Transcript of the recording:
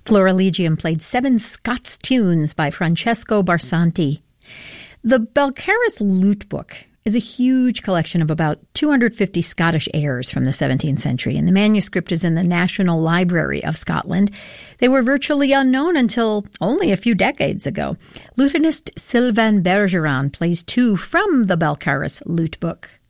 Florilegium played 7 Scots tunes by Francesco Barsanti. The Balcarres Lute Book is a huge collection of about 250 Scottish airs from the 17th century, and the manuscript is in the National Library of Scotland. They were virtually unknown until only a few decades ago. Lutenist Sylvain Bergeron plays 2 from the Balcarres Lute Book.